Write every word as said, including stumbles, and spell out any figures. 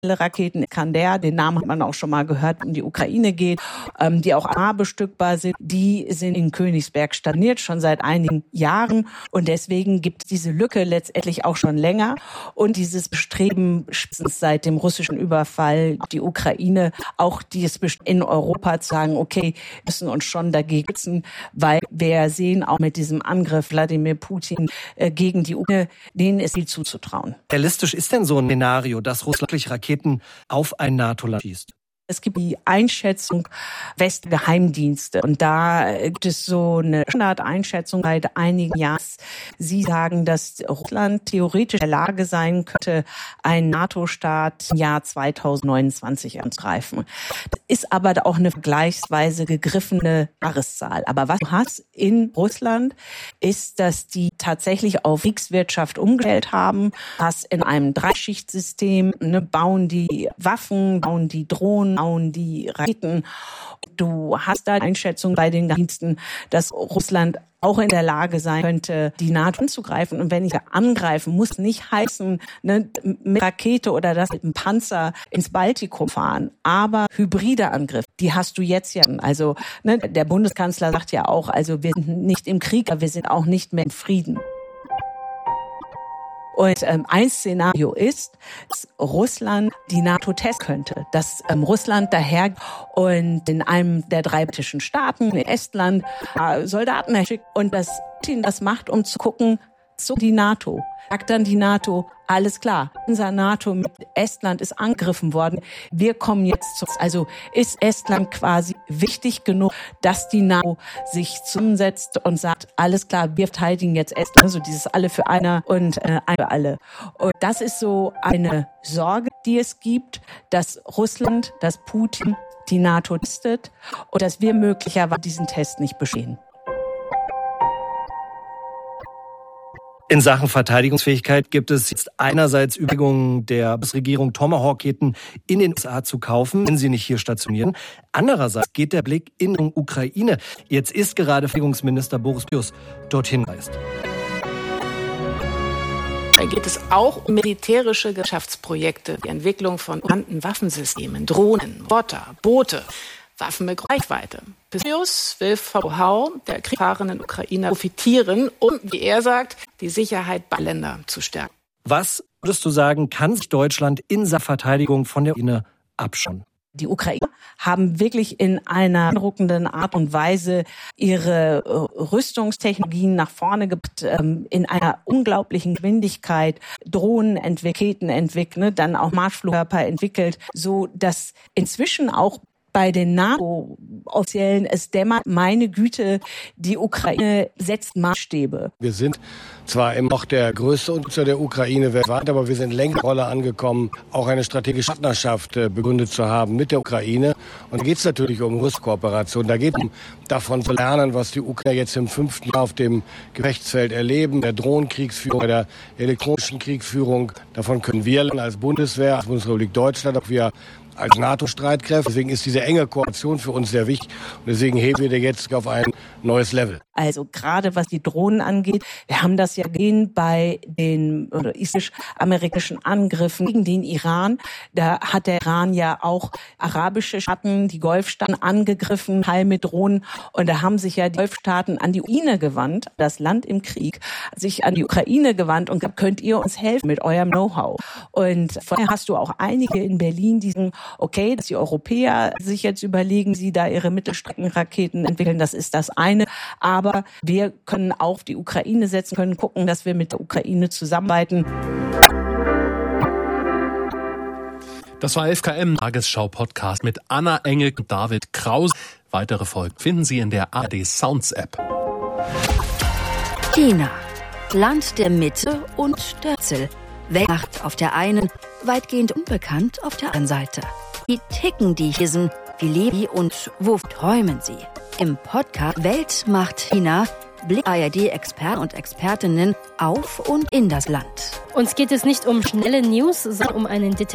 Raketen Iskander, den Namen hat man auch schon mal gehört, in die Ukraine geht, ähm, die auch A-bestückbar sind, die sind in Königsberg stationiert, schon seit einigen Jahren. Und deswegen gibt es diese Lücke letztendlich auch schon länger. Und dieses Bestreben seit dem russischen Überfall auf die Ukraine, auch dieses Bestreben in Europa zu sagen, okay, wir müssen uns schon dagegen schützen, weil wir sehen auch mit diesem Angriff Wladimir Putin äh, gegen die Ukraine, denen ist viel zuzutrauen. Realistisch ist denn so ein Szenario, dass Russland wirklich Raketen auf ein NATO-Land schießt? Es gibt die Einschätzung Westgeheimdienste und da gibt es so eine Standardeinschätzung seit einigen Jahren. Sie sagen, dass Russland theoretisch in der Lage sein könnte, einen NATO-Staat im Jahr zweitausendneunundzwanzig anzugreifen. Das ist aber auch eine vergleichsweise gegriffene Jahreszahl. Aber was du hast in Russland, ist, dass die tatsächlich auf Kriegswirtschaft umgestellt haben. Du hast in einem Dreischichtsystem, ne, bauen die Waffen, bauen die Drohnen, bauen die Raketen. Du hast da eine Einschätzung bei den Diensten, dass Russland auch in der Lage sein könnte, die NATO anzugreifen. Und wenn ich angreifen, muss nicht heißen, ne, mit Rakete oder das mit einem Panzer ins Baltikum fahren. Aber hybride Angriffe, die hast du jetzt ja. Also ne, der Bundeskanzler sagt ja auch, also wir sind nicht im Krieg, aber wir sind auch nicht mehr im Frieden. Und ähm, ein Szenario ist, dass Russland die NATO testen könnte, dass ähm, Russland daher und in einem der drei baltischen Staaten, in Estland, äh, Soldaten erschickt und dass Putin das macht, um zu gucken, so die NATO. Sagt dann die NATO, alles klar, unser NATO mit Estland ist angegriffen worden, wir kommen jetzt zu. Also ist Estland quasi wichtig genug, dass die NATO sich zusammensetzt und sagt, alles klar, wir verteidigen jetzt Estland. Also dieses alle für einer und äh, ein für alle. Und das ist so eine Sorge, die es gibt, dass Russland, dass Putin die NATO testet und dass wir möglicherweise diesen Test nicht bestehen. In Sachen Verteidigungsfähigkeit gibt es jetzt einerseits Überlegungen der Bundesregierung, Tomahawk-Raketen in den U S A zu kaufen, wenn sie nicht hier stationieren. Andererseits geht der Blick in die Ukraine. Jetzt ist gerade Verteidigungsminister Boris Pistorius dorthin gereist. Da geht es auch um militärische Geschäftsprojekte, die Entwicklung von unbekannten Waffensystemen, Drohnen, Roboter, Boote, Waffen mit Reichweite. Pistorius will vom Know-how der kriegfahrenden Ukrainer profitieren, um, wie er sagt, die Sicherheit beider Länder zu stärken. Was würdest du sagen, kann sich Deutschland in seiner Verteidigung von der Ukraine abschauen? Die Ukrainer haben wirklich in einer beeindruckenden Art und Weise ihre Rüstungstechnologien nach vorne gebracht, in einer unglaublichen Geschwindigkeit Drohnen entwickelt, Raketen entwickelt, dann auch Marschflugkörper entwickelt, so dass inzwischen auch bei den NATO-Offiziellen es dämmert, meine Güte, die Ukraine setzt Maßstäbe. Wir sind zwar immer noch der größte Unterstützer der Ukraine weltweit, aber wir sind längst in der Rolle angekommen, auch eine strategische Partnerschaft begründet zu haben mit der Ukraine. Und da geht es natürlich um Rüstkooperation. Da geht es um davon zu lernen, was die Ukrainer jetzt im fünften Jahr auf dem Gefechtsfeld erleben, der Drohnenkriegsführung, der elektronischen Kriegsführung. Davon können wir lernen als Bundeswehr, als Bundesrepublik Deutschland, auch wir als NATO-Streitkräfte. Deswegen ist diese enge Kooperation für uns sehr wichtig. Und deswegen heben wir jetzt auf ein neues Level. Also gerade was die Drohnen angeht, wir haben das ja gesehen bei den israelisch-amerikanischen Angriffen gegen den Iran. Da hat der Iran ja auch arabische Staaten, die Golfstaaten angegriffen, Teil mit Drohnen. Und da haben sich ja die Golfstaaten an die Ukraine gewandt, das Land im Krieg, sich an die Ukraine gewandt und gesagt, könnt ihr uns helfen mit eurem Know-how? Und vorher hast du auch einige in Berlin, die sagen, okay, dass die Europäer sich jetzt überlegen, sie da ihre Mittelstreckenraketen entwickeln, das ist das eine. Aber wir können auch auf die Ukraine setzen, können gucken, dass wir mit der Ukraine zusammenarbeiten. Das war F K M Tagesschau-Podcast mit Anna Engel und David Krause. Weitere Folgen finden Sie in der A R D Sounds App. China, Land der Mitte und der Wurzel. Weltmacht auf der einen, weitgehend unbekannt auf der anderen Seite. Wie ticken die Chinesen? Wie leben sie und wo träumen sie? Im Podcast Weltmacht China blicken A R D-Experten und Expertinnen auf und in das Land. Uns geht es nicht um schnelle News, sondern um einen Detail.